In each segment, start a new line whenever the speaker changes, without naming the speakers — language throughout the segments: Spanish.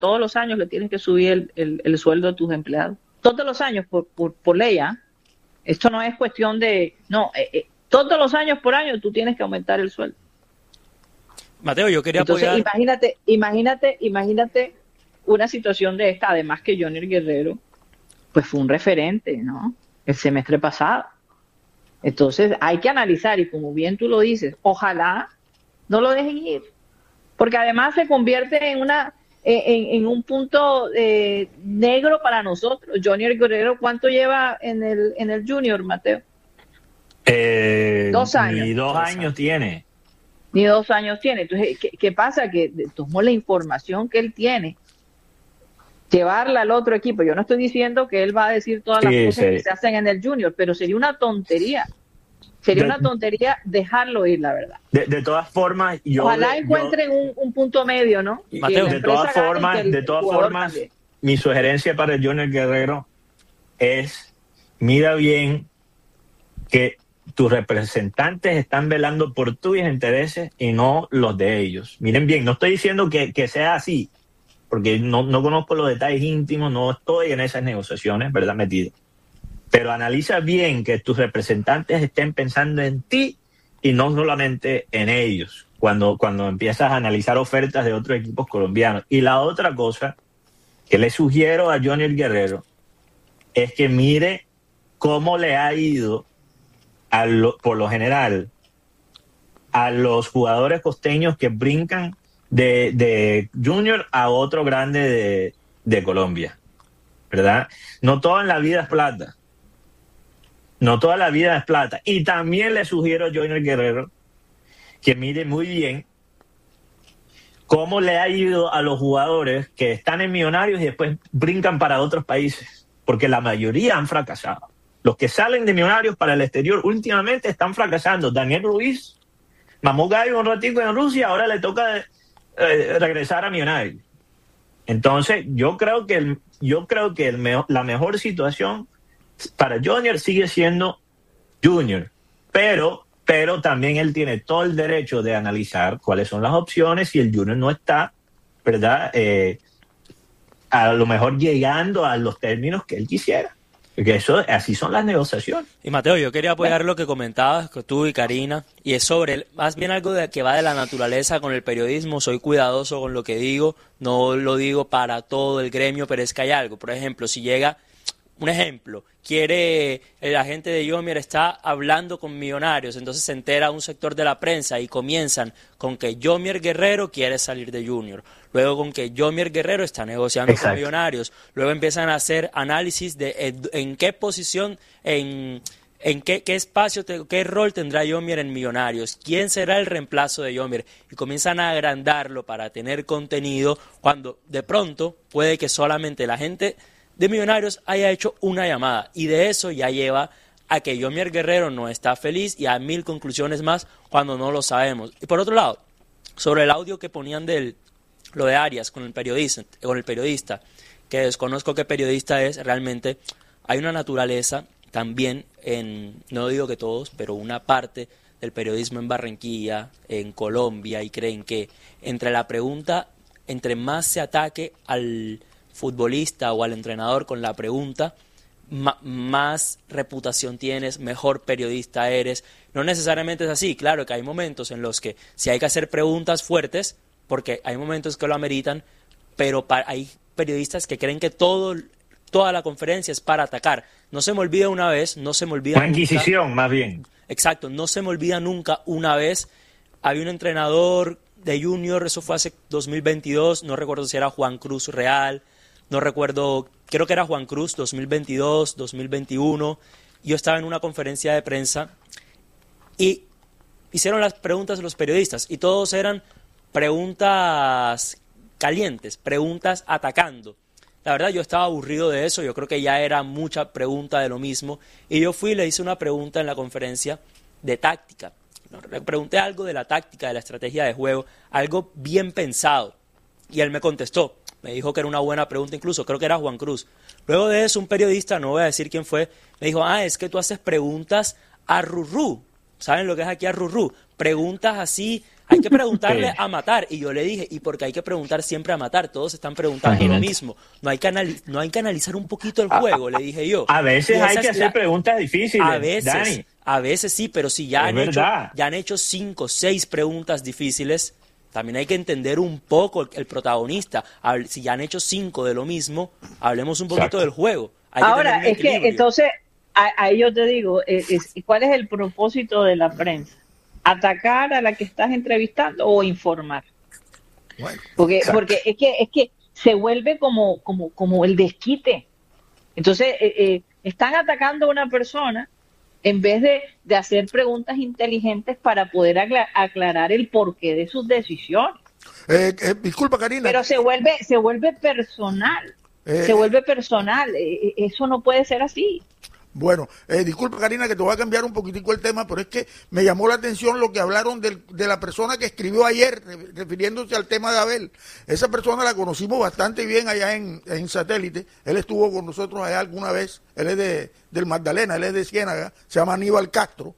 todos los años le tienes que subir el sueldo a tus empleados. Todos los años, por ley, ¿ah? Esto no es cuestión de... No, todos los años por año tú tienes que aumentar el sueldo.
Mateo, yo quería
Entonces,
apoyar...
imagínate una situación de esta, además que Jonier Guerrero, pues fue un referente, ¿no? El semestre pasado. Entonces, hay que analizar, y como bien tú lo dices, ojalá no lo dejen ir, porque además se convierte en un punto negro para nosotros. Jonier Guerrero, ¿cuánto lleva en el Junior, Mateo? 2 años.
Ni 2 años tiene.
Ni 2 años tiene. Entonces, ¿qué pasa? Que tomó la información que él tiene, llevarla al otro equipo. Yo no estoy diciendo que él va a decir todas las cosas que se hacen en el Junior, pero sería una tontería. Sería una tontería dejarlo ir, la verdad.
De todas formas,
ojalá encuentren un punto medio, ¿no?
Mateo, de todas formas, mi sugerencia para el Jonier Guerrero es: mira bien que tus representantes están velando por tus intereses y no los de ellos. Miren bien, no estoy diciendo que sea así, porque no conozco los detalles íntimos, no estoy en esas negociaciones, ¿verdad? Metido. Pero analiza bien que tus representantes estén pensando en ti y no solamente en ellos, cuando empiezas a analizar ofertas de otros equipos colombianos. Y la otra cosa que le sugiero a Jonier Guerrero es que mire cómo le ha ido, por lo general, a los jugadores costeños que brincan de Junior a otro grande de Colombia, ¿verdad? No toda en la vida es plata. No toda la vida es plata. Y también le sugiero a Jonier Guerrero que mire muy bien cómo le ha ido a los jugadores que están en Millonarios y después brincan para otros países, porque la mayoría han fracasado. Los que salen de Millonarios para el exterior últimamente están fracasando. Daniel Ruiz mamó gallo un ratito en Rusia, ahora le toca regresar a Millonarios. Entonces, yo creo que la mejor situación para Jonier sigue siendo Junior, pero también él tiene todo el derecho de analizar cuáles son las opciones si el Junior no está, ¿verdad? A lo mejor llegando a los términos que él quisiera. Porque así son las negociaciones.
Y Mateo, yo quería apoyar lo que comentabas tú y Karina, y es sobre más bien algo que va de la naturaleza con el periodismo. Soy cuidadoso con lo que digo, no lo digo para todo el gremio, pero es que hay algo. Por ejemplo, si llega, un ejemplo, el agente de Jonier está hablando con Millonarios, entonces se entera un sector de la prensa y comienzan con que Jonier Guerrero quiere salir de Junior, luego con que Jonier Guerrero está negociando con Millonarios, luego empiezan a hacer análisis de en qué posición, en qué espacio, qué rol tendrá Jonier en Millonarios, quién será el reemplazo de Jonier, y comienzan a agrandarlo para tener contenido, cuando de pronto puede que solamente la gente de Millonarios haya hecho una llamada, y de eso ya lleva a que Jonier Guerrero no está feliz y a 1000 conclusiones más cuando no lo sabemos. Y por otro lado, sobre el audio que ponían lo de Arias con el periodista, que desconozco qué periodista es realmente, hay una naturaleza también no digo que todos, pero una parte del periodismo en Barranquilla, en Colombia, y creen que entre más se ataque al futbolista o al entrenador con la pregunta, más reputación tienes, mejor periodista eres. No necesariamente es así, claro que hay momentos en los que si hay que hacer preguntas fuertes, porque hay momentos que lo ameritan, pero hay periodistas que creen que toda la conferencia es para atacar. No se me olvida una
Inquisición, nunca, más bien.
Exacto, no se me olvida nunca una vez, había un entrenador de Junior, eso fue hace 2022, no recuerdo si era Juan Cruz Real, no recuerdo, creo que era Juan Cruz, 2022, 2021. Yo estaba en una conferencia de prensa y hicieron las preguntas de los periodistas y todos eran preguntas calientes, preguntas atacando. La verdad, yo estaba aburrido de eso, yo creo que ya era mucha pregunta de lo mismo, y yo fui y le hice una pregunta en la conferencia de táctica. Le pregunté algo de la táctica, de la estrategia de juego, algo bien pensado, y él me contestó. Me dijo que era una buena pregunta, incluso creo que era Juan Cruz. Luego de eso, un periodista, no voy a decir quién fue, me dijo, es que tú haces preguntas a Rurrú. ¿Saben lo que es aquí a Rurrú? Preguntas así Hay que preguntarle a matar. Y yo le dije, ¿y por qué hay que preguntar siempre a matar? Todos están preguntando lo mismo. No hay que analizar un poquito el juego, le dije yo.
A veces hay que hacer preguntas difíciles, Dani.
A veces sí, pero si ya han hecho 5 o 6 preguntas difíciles, también hay que entender un poco el protagonista. Si ya han hecho 5 de lo mismo, hablemos un poquito del juego.
Ahora, es que entonces, ahí yo te digo, ¿cuál es el propósito de la prensa? ¿Atacar a la que estás entrevistando o informar? Bueno, porque es que se vuelve como el desquite. Entonces, están atacando a una persona en vez de hacer preguntas inteligentes para poder aclarar el porqué de sus decisiones.
Disculpa, Karina.
Pero se vuelve personal. Se vuelve personal. Eso no puede ser así.
Bueno, disculpa, Karina, que te voy a cambiar un poquitico el tema, pero es que me llamó la atención lo que hablaron de la persona que escribió ayer, refiriéndose al tema de Abel. Esa persona la conocimos bastante bien allá en Satélite. Él estuvo con nosotros allá alguna vez. Él es del Magdalena, él es de Ciénaga, se llama Aníbal Castro.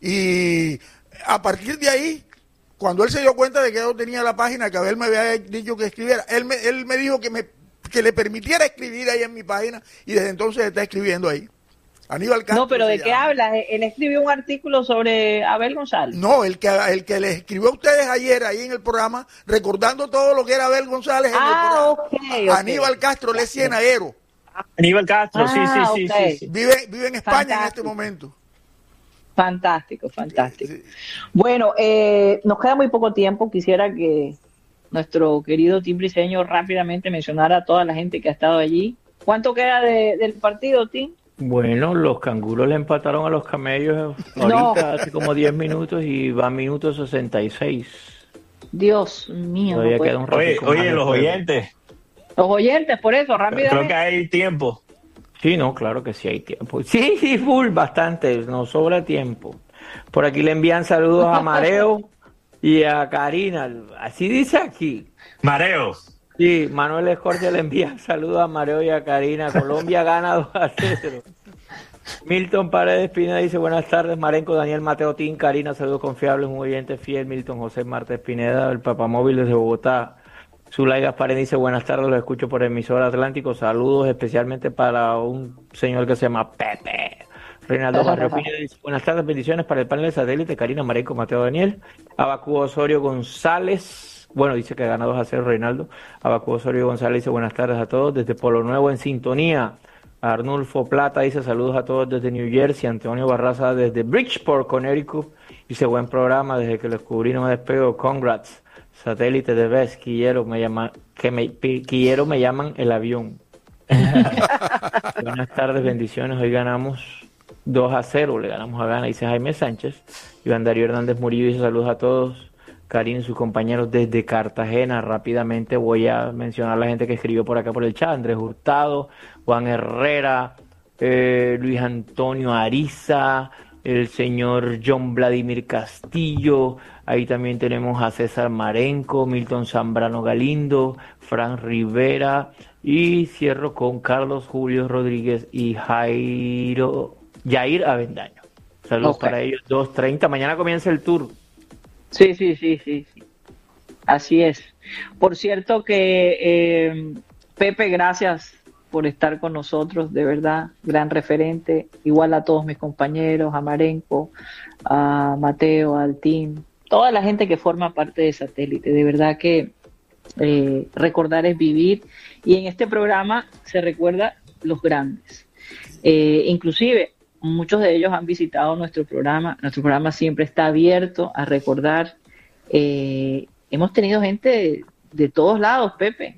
Y a partir de ahí, cuando él se dio cuenta de que yo tenía la página, que Abel me había dicho que escribiera, él me dijo que le permitiera escribir ahí en mi página, y desde entonces está escribiendo ahí. Aníbal Castro.
No, pero ¿de qué hablas? ¿Él escribió un artículo sobre Abel González?
No, el que les escribió a ustedes ayer ahí en el programa, recordando todo lo que era Abel González en el programa.
Okay.
Aníbal Castro, él es cienaguero.
Aníbal Castro, sí.
Vive en España en este momento.
Fantástico. Sí. Bueno, nos queda muy poco tiempo. Quisiera que nuestro querido Tim Briceño rápidamente mencionara a toda la gente que ha estado allí. ¿Cuánto queda del partido, Tim?
Bueno, los canguros le empataron a los camellos ahorita hace como 10 minutos y va a minuto 66.
Dios mío.
Todavía queda un oye, los oyentes.
Los oyentes, por eso, rápidamente.
Creo que hay tiempo.
Sí, no, claro que sí hay tiempo. Sí, full, bastante, nos sobra tiempo. Por aquí le envían saludos a Mareo y a Karina. Así dice aquí.
Mareo.
Sí, Manuel Escorcia le envía saludos a Mareo y a Karina. Colombia gana 2-0. Milton Paredes Pineda dice buenas tardes, Marenco, Daniel Mateo Tin, Karina, saludos confiables, un oyente fiel. Milton José Martes Pineda, el papamóvil desde Bogotá. Zulay Gasparen dice buenas tardes, los escucho por emisora Atlántico. Saludos especialmente para un señor que se llama Pepe. Reinaldo Barrio Pineda dice buenas tardes, bendiciones para el panel de satélite, Karina, Marenco, Mateo, Daniel. Abacú Osorio González. Bueno, dice que gana 2-0 Reinaldo. Abacú Osorio González dice buenas tardes a todos desde Polo Nuevo en sintonía. Arnulfo Plata dice saludos a todos desde New Jersey. Antonio Barraza desde Bridgeport, Connecticut. Dice buen programa, desde que lo descubrí no me despego. Congrats. Satélite de Best. Quillero me llaman el avión. Buenas tardes, bendiciones. Hoy ganamos 2-0. Le ganamos a Ghana, dice Jaime Sánchez. Iván Darío Hernández Murillo dice saludos a todos. Karina y sus compañeros desde Cartagena. Rápidamente voy a mencionar a la gente que escribió por acá por el chat. Andrés Hurtado, Juan Herrera, Luis Antonio Ariza, el señor John Vladimir Castillo. Ahí también tenemos a César Marenco, Milton Zambrano Galindo, Fran Rivera. Y cierro con Carlos Julio Rodríguez y Jair Avendaño. Saludos para ellos. 2:30. Mañana comienza el tour.
Sí. Así es. Por cierto que Pepe, gracias por estar con nosotros, de verdad, gran referente, igual a todos mis compañeros, a Marenco, a Mateo, al team, toda la gente que forma parte de Satélite, de verdad que recordar es vivir, y en este programa se recuerda los grandes. Inclusive muchos de ellos han visitado nuestro programa siempre está abierto a recordar. Hemos tenido gente de todos lados, Pepe.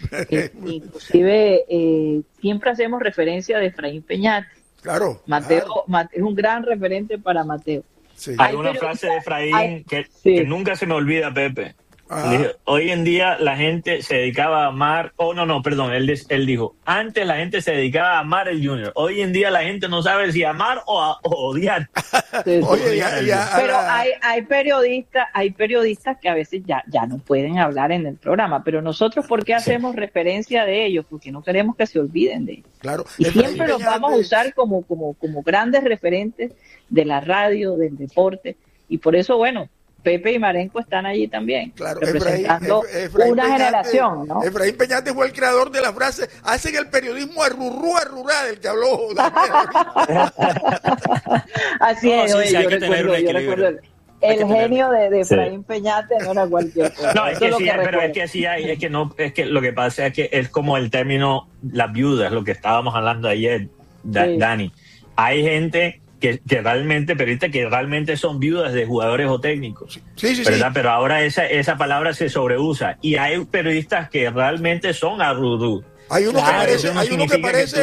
Inclusive siempre hacemos referencia de Efraín Peñate.
Claro.
Mateo es un gran referente para Mateo.
Sí. Hay una frase de Efraín que nunca se me olvida, Pepe. Hoy en día la gente se dedicaba a amar, él dijo, antes la gente se dedicaba a amar el Junior, hoy en día la gente no sabe si amar o odiar.
Oye, pero hay periodistas que a veces ya no pueden hablar en el programa, pero nosotros, ¿por qué hacemos referencia de ellos? Porque no queremos que se olviden de ellos.
Claro.
Y siempre los vamos a usar como grandes referentes de la radio, del deporte, y por eso, bueno, Pepe y Marenco están allí también,
claro,
representando
Efraín
una
Peñate,
generación, ¿no?
Efraín Peñate fue el creador de la frase, hacen el periodismo arrurá, del que habló Daniel.
Así es,
sí, hay que tener un equilibrio.
El genio de Efraín Peñate no era cualquier cosa.
No, es que sí, pero es que sí hay, es que lo que pasa es que es como el término las viudas, lo que estábamos hablando ayer, Dani. Hay gente que realmente, periodistas que realmente son viudas de jugadores o técnicos.
Sí.
Pero ahora esa palabra se sobreusa. Y hay periodistas que realmente son arrurú.
Hay uno que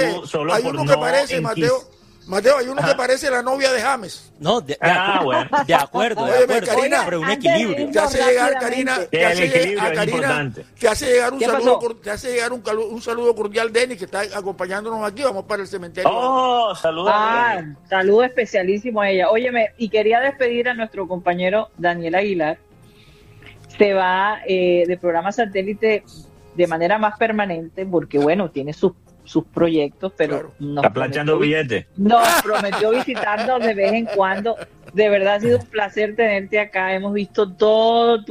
parece, Mateo, hay uno que parece la novia de James.
No, de acuerdo.
Óyeme, Karina,
pero un equilibrio.
Te hace llegar, Karina, te hace llegar un saludo cordial, Denis, que está acompañándonos aquí. Vamos para el cementerio.
Oh, saludos.
Saludo especialísimo a ella. Óyeme, y quería despedir a nuestro compañero Daniel Aguilar. Se va de programa satélite de manera más permanente, porque bueno, tiene sus proyectos, pero
está planchando billetes.
Nos prometió visitarnos de vez en cuando. De verdad ha sido un placer tenerte acá. Hemos visto todo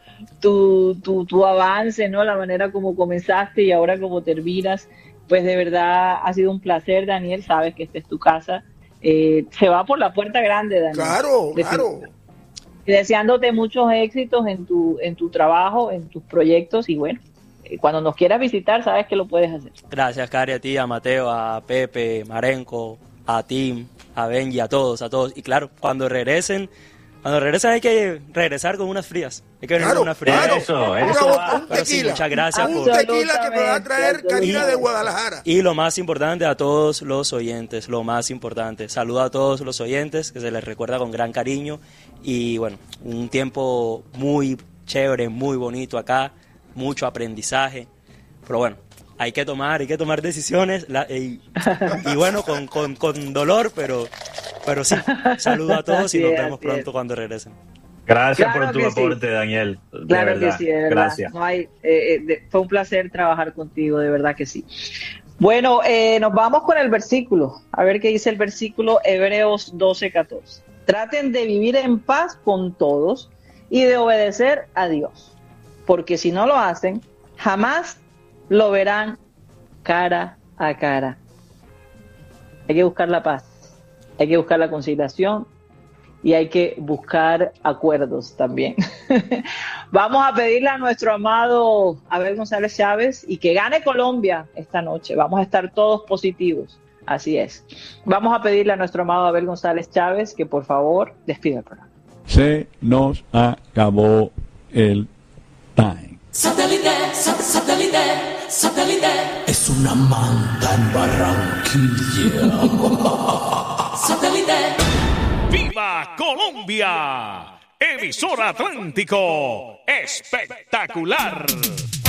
tu avance, ¿no? La manera como comenzaste y ahora como terminas. Pues de verdad ha sido un placer, Daniel. Sabes que esta es tu casa. Se va por la puerta grande, Daniel.
Claro.
Y deseándote muchos éxitos en tu trabajo, en tus proyectos y bueno. Cuando nos quieras visitar, sabes que lo puedes hacer.
Gracias, Cari, a ti, a Mateo, a Pepe, Marenco, a Tim, a Benji, a todos. Y claro, cuando regresen hay que regresar con unas frías. Hay que venir con unas frías.
Eso.
Un tequila.
Sí, muchas gracias.
Un tequila que me va a traer Karina de Guadalajara.
Y lo más importante, a todos los oyentes, saludo a todos los oyentes, que se les recuerda con gran cariño. Y bueno, un tiempo muy chévere, muy bonito acá. Mucho aprendizaje, pero bueno, hay que tomar decisiones y bueno, con dolor, pero sí, saludo a todos y nos vemos pronto cuando regresen.
Gracias por tu aporte, Daniel.
Claro que sí, de verdad.
Gracias.
Fue un placer trabajar contigo, de verdad que sí. Bueno, nos vamos con el versículo, a ver qué dice el versículo Hebreos 12:14. Traten de vivir en paz con todos y de obedecer a Dios. Porque si no lo hacen, jamás lo verán cara a cara. Hay que buscar la paz, hay que buscar la conciliación y hay que buscar acuerdos también. Vamos a pedirle a nuestro amado Abel González Chávez y que gane Colombia esta noche. Vamos a estar todos positivos, así es. Vamos a pedirle a nuestro amado Abel González Chávez que por favor despida el programa.
Se nos acabó el time.
Satélite es una manta en Barranquilla. Satélite.
¡Viva Colombia! Emisora Atlántico, espectacular.